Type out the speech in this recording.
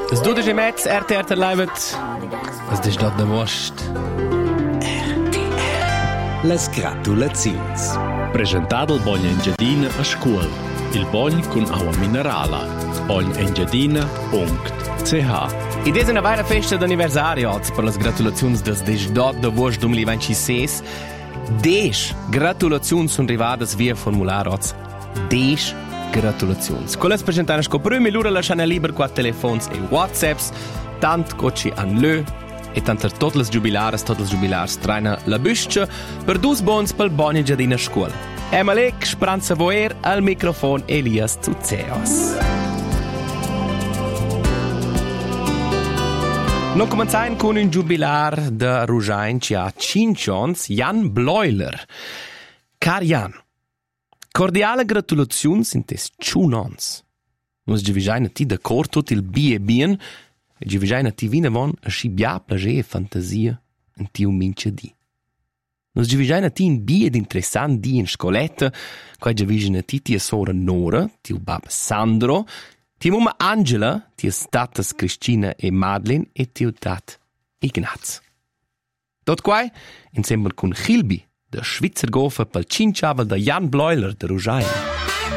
Das 12:30 RTR Livet. Das ist dort der Wurst. Las gratulazions. Presentato il Bogn Engiadina a scuola. Il Bogn con acqua minerale. bognengiadina.ch. Ed è una vera festa d'anniversario per le gratulazioni del 18 de Wurst 2026. 10 gratulazioni sono arrivate via formulare. 10 gratulazioni. Con le presentare scoprire l'ora lasciare libero qua telefoni e WhatsApps. Tant coci an lö. E tanto tutte le giubilare traina la buscia per 2 bons per il Bogn Engiadina a scuola. Emalek, Speranza Voer, al microfono Elias Zuzeos. Non cominciamo con un giubilar de Rujain che ha 5 anni, Jan Bleuler. Car Jan, cordiale gratulazioni in tes 5 anni. Nos givigiaina ti d'accordo tutto il bien, e givigiaina ti vine von a scibia plage e fantasia in tiu mince di. Nos givigiaina ti in bie d'interessant di in scoletta, qua givigiaina ti tia sora Nora, tiu bab Sandro, tia mumma Angela, tia tatas Cristina e Madeleine e tiu tat Ignaz. Tot quai, insieme con Chilbi, der Schweizer Gofer pel Cinchavel de Jan Bleuler de Rujain.